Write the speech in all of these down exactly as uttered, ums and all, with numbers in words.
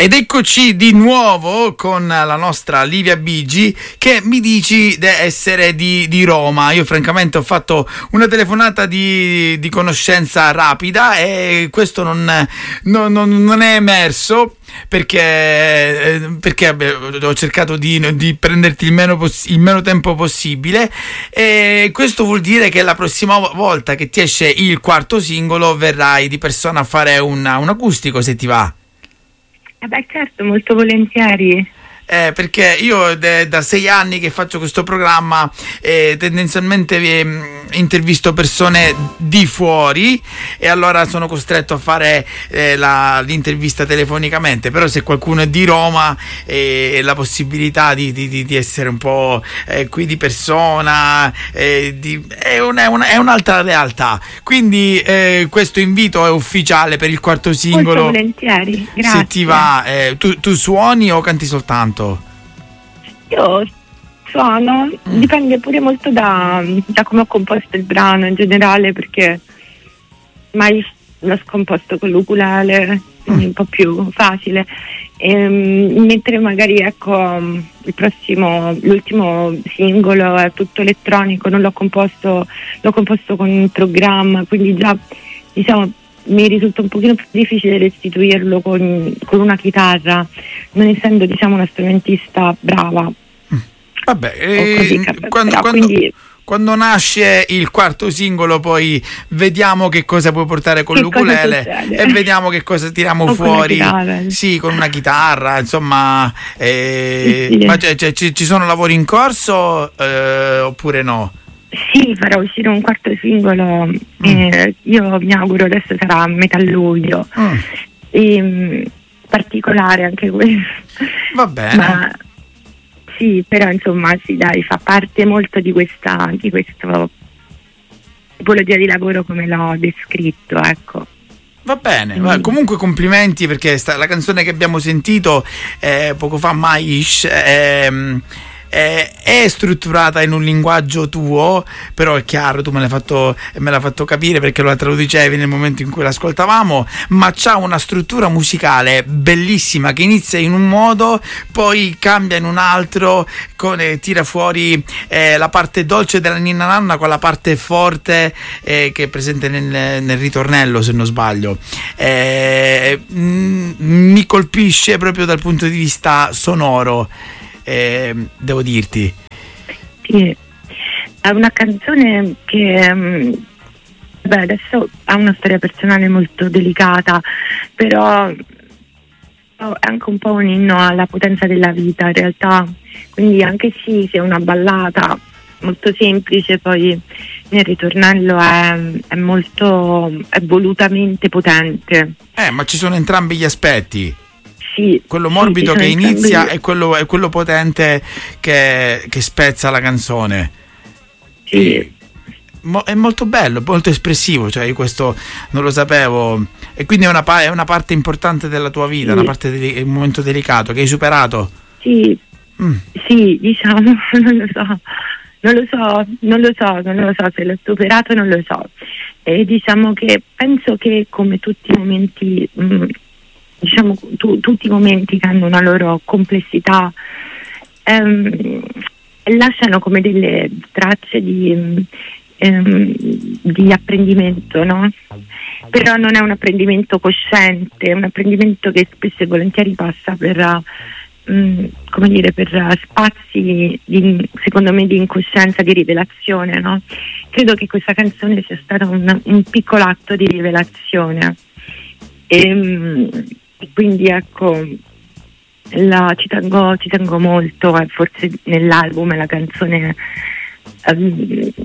Ed eccoci di nuovo con la nostra Livia Bigi, che mi dici di essere di, di Roma. Io francamente ho fatto una telefonata di, di conoscenza rapida e questo non, non, non, non è emerso perché, perché beh, ho cercato di, di prenderti il meno, poss- il meno tempo possibile, e questo vuol dire che la prossima volta che ti esce il quarto singolo verrai di persona a fare una, un acustico, se ti va. Eh beh, certo, molto volentieri. Eh, perché io de, da sei anni che faccio questo programma eh, tendenzialmente eh, intervisto persone di fuori e allora sono costretto a fare eh, la, l'intervista telefonicamente. Però se qualcuno è di Roma e eh, la possibilità di, di, di essere un po' eh, qui di persona eh, di, è, un, è, un, è un'altra realtà, quindi eh, questo invito è ufficiale per il quarto singolo. Molto volentieri, grazie. Se ti va, eh, tu, tu suoni o canti soltanto? Io suono, mm. dipende pure molto da, da come ho composto il brano in generale, perché mai l'ho scomposto con l'ukulele, quindi mm. un po' più facile. E, mentre magari ecco il prossimo, l'ultimo singolo è tutto elettronico, non l'ho composto, l'ho composto con un programma, quindi già diciamo mi risulta un pochino più difficile restituirlo con, con una chitarra, non essendo diciamo una strumentista brava. Vabbè, eh, così, quando, però, quando, quindi, quando nasce il quarto singolo poi vediamo che cosa puoi portare con l'ukulele e vediamo che cosa tiriamo o fuori con sì, con una chitarra, insomma, eh, sì, sì. Ma c- c- ci sono lavori in corso eh, oppure no? Sì, farò uscire un quarto singolo, mm. eh, io mi auguro adesso sarà a metà luglio, mm. e, particolare anche questo. Va bene. Ma, sì, però insomma sì, dai, fa parte molto di questa di questo tipologia di lavoro come l'ho descritto, ecco. Va bene, mm. comunque complimenti, perché sta, la canzone che abbiamo sentito eh, poco fa, Mais, eh, è strutturata in un linguaggio tuo, però è chiaro, tu me l'hai fatto me l'hai fatto capire perché lo traducevi nel momento in cui l'ascoltavamo, ma c'ha una struttura musicale bellissima che inizia in un modo, poi cambia in un altro, con, eh, tira fuori eh, la parte dolce della ninna nanna con la parte forte eh, che è presente nel, nel ritornello, se non sbaglio. Eh, m- mi colpisce proprio dal punto di vista sonoro. Eh, devo dirti sì, è una canzone che beh, adesso ha una storia personale molto delicata, però è anche un po' un inno alla potenza della vita in realtà, quindi anche sì, se è una ballata molto semplice, poi nel ritornello è, è molto è volutamente potente, eh ma ci sono entrambi gli aspetti. Sì, quello morbido sì, che inizia entrambi... e quello, è quello potente che, che spezza la canzone. Sì. E, mo, è molto bello, molto espressivo, cioè io questo non lo sapevo, e quindi è una, è una parte importante della tua vita, sì. Una parte di, un momento delicato che hai superato. Sì, mm. sì, diciamo, non lo so, non lo so, non lo so, non lo so se l'ho superato, non lo so. E diciamo che penso che come tutti i momenti mh, diciamo tu, tutti i momenti che hanno una loro complessità ehm, lasciano come delle tracce di, ehm, di apprendimento, no? Però non è un apprendimento cosciente, è un apprendimento che spesso e volentieri passa per mh, come dire, per spazi di, secondo me, di incoscienza, di rivelazione, no? Credo che questa canzone sia stata un, un piccolo atto di rivelazione. E, mh, quindi ecco la, ci, tengo, ci tengo molto, eh, forse nell'album è la canzone eh,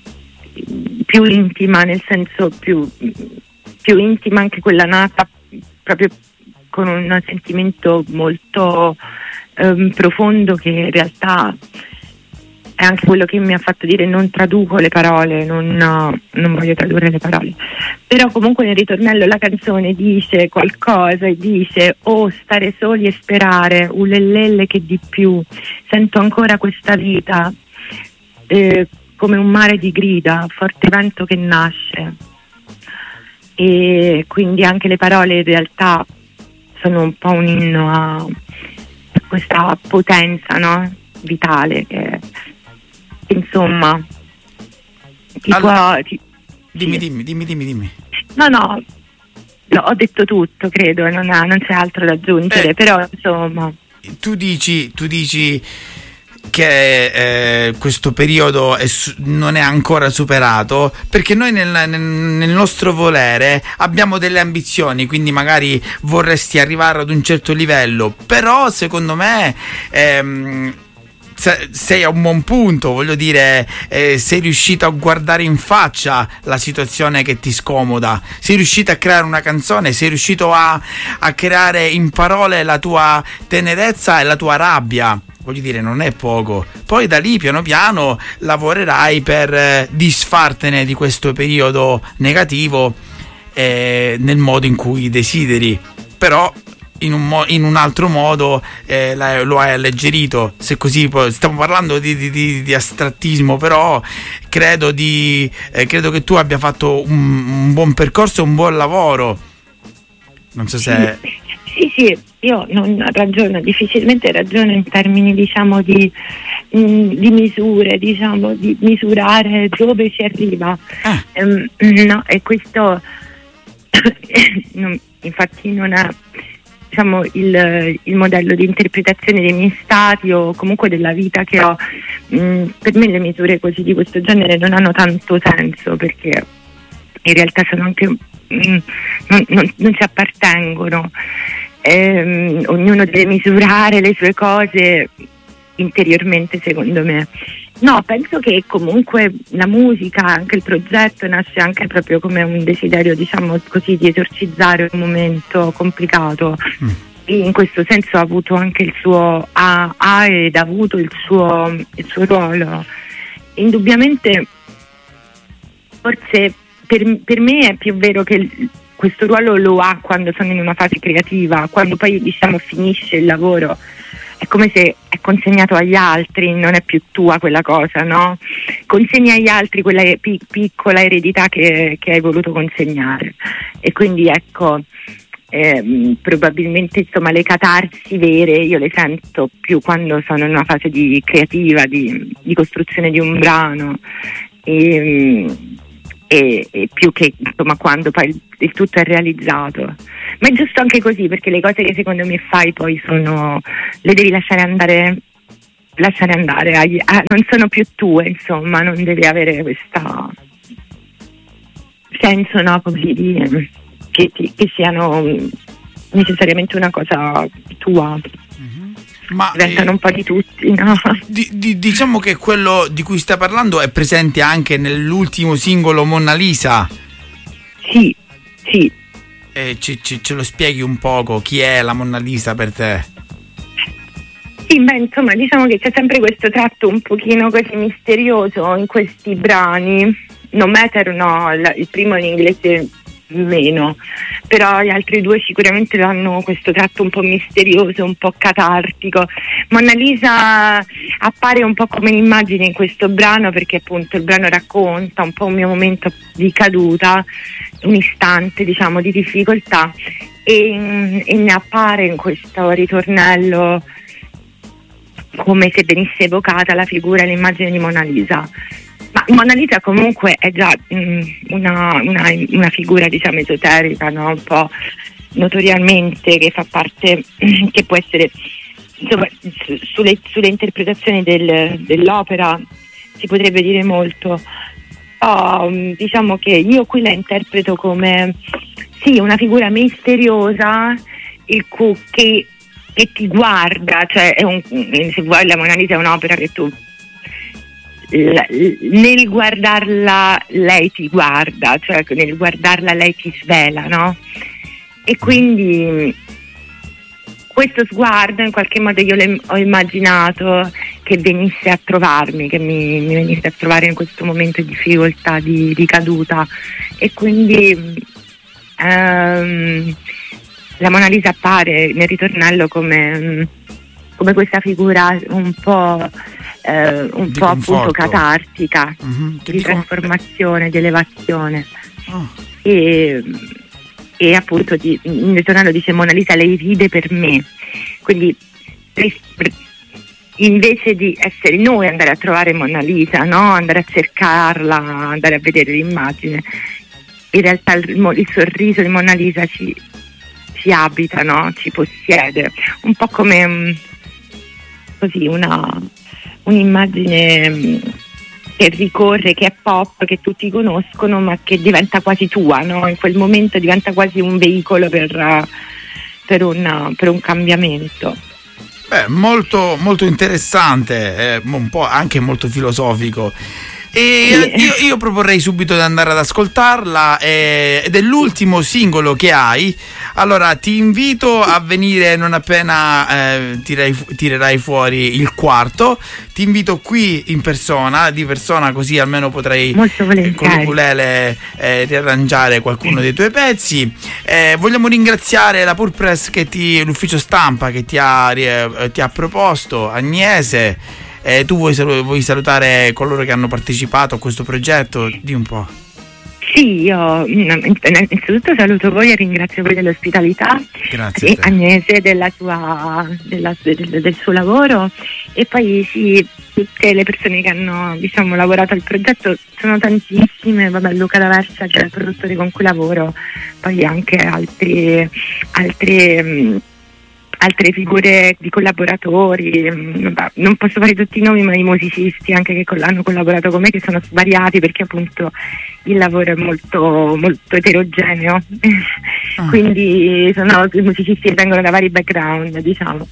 più intima, nel senso più, più intima, anche quella nata proprio con un sentimento molto eh, profondo, che in realtà è anche quello che mi ha fatto dire non traduco le parole, non, non voglio tradurre le parole, però comunque nel ritornello la canzone dice qualcosa e dice oh stare soli e sperare, ulellelle che di più, sento ancora questa vita eh, come un mare di grida, forte vento che nasce, e quindi anche le parole in realtà sono un po' un inno a questa potenza, no? Vitale che, insomma ti allora, può ti, dimmi, sì. dimmi dimmi dimmi dimmi no no no ho detto tutto, credo, non, ha, non c'è altro da aggiungere, eh, però insomma tu dici tu dici che eh, questo periodo è su- non è ancora superato, perché noi nel, nel, nel nostro volere abbiamo delle ambizioni, quindi magari vorresti arrivare ad un certo livello, però secondo me ehm, sei a un buon punto, voglio dire, eh, sei riuscito a guardare in faccia la situazione che ti scomoda, sei riuscito a creare una canzone, sei riuscito a, a creare in parole la tua tenerezza e la tua rabbia. Voglio dire, non è poco. Poi da lì piano piano lavorerai per eh, disfartene di questo periodo negativo eh, nel modo in cui desideri, però in un, mo- in un altro modo eh, la- lo hai alleggerito. Se così, poi stiamo parlando di, di, di, di astrattismo, però credo, di, eh, credo che tu abbia fatto un, un buon percorso e un buon lavoro. Non so se... Sì, sì, io non ragiono, difficilmente ragiono in termini, diciamo, di, mh, di misure, diciamo, di misurare dove si arriva. Ah. Um, no, e questo non, infatti non è, diciamo, il, il modello di interpretazione dei miei stati o comunque della vita che ho. Mh, per me le misure così di questo genere non hanno tanto senso, perché in realtà sono anche mh, non, non, non ci appartengono. Eh, ognuno deve misurare le sue cose interiormente, secondo me. No, penso che comunque la musica, anche il progetto, nasce anche proprio come un desiderio, diciamo così, di esorcizzare un momento complicato. Mm. E in questo senso ha avuto anche il suo ha, ha ed ha avuto il suo, il suo ruolo. Indubbiamente, forse per, per me è più vero che il, questo ruolo lo ha quando sono in una fase creativa, quando poi, diciamo, finisce il lavoro, è come se è consegnato agli altri, non è più tua quella cosa, no? Consegni agli altri quella pic- piccola eredità che, che hai voluto consegnare, e quindi ecco, ehm, probabilmente, insomma, le catarsi vere io le sento più quando sono in una fase di creativa, di, di costruzione di un brano, e, E, e più che, insomma, quando poi il, il tutto è realizzato. Ma è giusto anche così, perché le cose che secondo me fai poi sono, le devi lasciare andare lasciare andare agli, a, non sono più tue, insomma, non devi avere questo senso, no, così di, che, ti, che siano necessariamente una cosa tua. Ma diventano eh, un po' di tutti, no? Di, di, diciamo che quello di cui stai parlando è presente anche nell'ultimo singolo Monna Lisa. Sì, sì. Eh, ci, ci, ce lo spieghi un poco, chi è la Monna Lisa per te? Sì, beh, insomma, diciamo che c'è sempre questo tratto un pochino così misterioso in questi brani. No Matter, no, il primo in inglese meno, però gli altri due sicuramente hanno questo tratto un po' misterioso, un po' catartico. Monna Lisa appare un po' come un'immagine in questo brano, perché appunto il brano racconta un po' un mio momento di caduta, un istante, diciamo, di difficoltà, e, e ne appare in questo ritornello come se venisse evocata la figura e l'immagine di Monna Lisa. Ma Monna Lisa comunque è già mh, una, una, una figura, diciamo, esoterica, no? Un po' notoriamente, che fa parte, che può essere, insomma, su, sulle, sulle interpretazioni del, dell'opera si potrebbe dire molto. Oh, diciamo che io qui la interpreto come, sì, una figura misteriosa, il cu- che, che ti guarda, cioè è un, se vuoi, la Monna Lisa è un'opera che tu, nel guardarla lei ti guarda, cioè nel guardarla lei ti svela, no? E quindi questo sguardo in qualche modo io le, ho immaginato che venisse a trovarmi, che mi, mi venisse a trovare in questo momento di difficoltà, di, di caduta, e quindi ehm, la Monna Lisa appare nel ritornello come, come questa figura un po' Eh, un di po' conforto, appunto catartica, mm-hmm, di trasformazione, con... di elevazione. Oh. E e appunto di, nel ritornello dice Mona Lisa lei ride per me, quindi invece di essere noi andare a trovare Mona Lisa, no? Andare a cercarla, andare a vedere l'immagine, in realtà il, il sorriso di Mona Lisa ci, ci abita, no? Ci possiede, un po' come um, così una un'immagine um, che ricorre, che è pop, che tutti conoscono, ma che diventa quasi tua, no? In quel momento diventa quasi un veicolo per, uh, per, un, per un cambiamento. Beh, molto, molto interessante, eh, un po' anche molto filosofico. E io, io proporrei subito di andare ad ascoltarla, eh, ed è l'ultimo singolo che hai. Allora ti invito a venire non appena eh, tirerai, tirerai fuori il quarto. Ti invito qui in persona, di persona, così almeno potrei eh, con l'ukulele eh, riarrangiare qualcuno dei tuoi pezzi. Eh, vogliamo ringraziare la Purpress, che ti, l'ufficio stampa che ti ha, eh, ti ha proposto, Agnese. Eh, tu vuoi, vuoi salutare coloro che hanno partecipato a questo progetto? Di un po'. Sì, io innanzitutto saluto voi e ringrazio voi dell'ospitalità. Grazie e Agnese della sua, della, del, del suo lavoro, e poi sì, tutte le persone che hanno, diciamo, lavorato al progetto sono tantissime. Vabbè, Luca D'Aversa, che è il produttore con cui lavoro, poi anche altri altre mh, altre figure di collaboratori, non posso fare tutti i nomi, ma i musicisti anche che hanno collaborato con me, che sono svariati, perché appunto il lavoro è molto, molto eterogeneo. Ah. Quindi sono i musicisti che vengono da vari background, diciamo,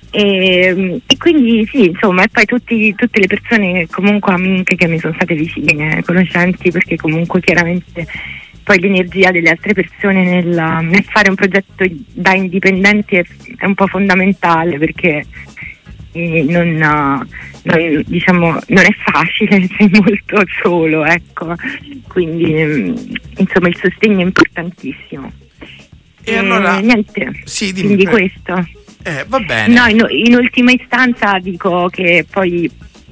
e, e quindi sì, insomma, e poi tutti, tutte le persone comunque amiche che mi sono state vicine, conoscenti, perché comunque chiaramente poi l'energia delle altre persone nel, nel fare un progetto da indipendenti è, è un po' fondamentale, perché eh, non, non, diciamo, non è facile, sei molto solo, ecco, quindi insomma il sostegno è importantissimo. E, e allora niente, sì, dimmi, quindi eh, questo eh, va bene. No, in, in ultima istanza dico che poi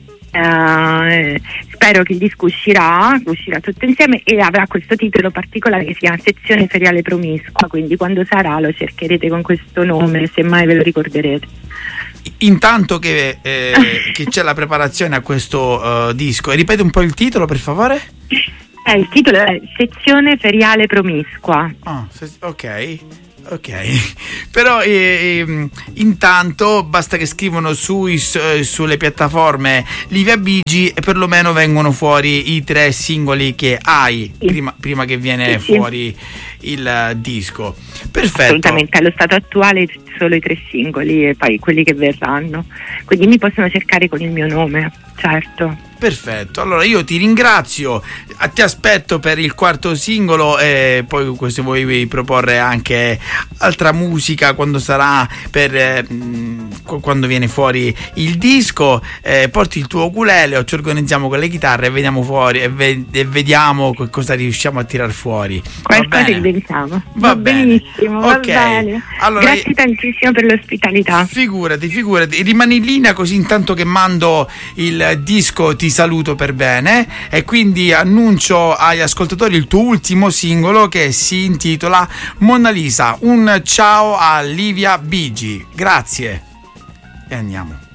Uh, spero che il disco uscirà, uscirà tutto insieme e avrà questo titolo particolare che si chiama Sezione Feriale Promiscua, quindi quando sarà lo cercherete con questo nome, semmai ve lo ricorderete. Intanto che, eh, che c'è la preparazione a questo uh, disco, e ripete un po' il titolo, per favore? Eh, il titolo è Sezione Feriale Promiscua. Oh, se- ok. Ok, però eh, eh, intanto basta che scrivono sui, su, sulle piattaforme Livia Bigi e perlomeno vengono fuori i tre singoli che hai, sì. prima, prima che viene sì, fuori sì. il disco. Perfetto. Assolutamente, allo stato attuale solo i tre singoli e poi quelli che verranno, quindi mi possono cercare con il mio nome, certo. Perfetto, allora io ti ringrazio, ti aspetto per il quarto singolo e poi se vuoi proporre anche altra musica quando sarà, per eh, quando viene fuori il disco, eh, porti il tuo ukulele o ci organizziamo con le chitarre e vediamo fuori e, ve- e vediamo cosa riusciamo a tirar fuori. Qualcosa inventiamo. Va, va bene. Benissimo, va okay. bene. Allora, grazie tantissimo per l'ospitalità. Figurati, figurati, rimani in linea così intanto che mando il disco ti saluto per bene e quindi annuncio agli ascoltatori il tuo ultimo singolo che si intitola Mona Lisa. Un ciao a Livia Bigi, grazie e andiamo.